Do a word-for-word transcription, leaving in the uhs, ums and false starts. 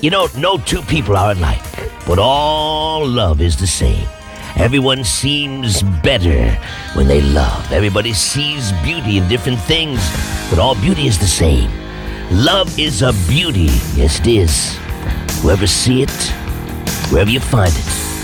You know, no two people are alike, but all love is the same. Everyone seems better when they love. Everybody sees beauty in different things, but all beauty is the same. Love is a beauty. Yes, it is. Whoever see it, wherever you find it,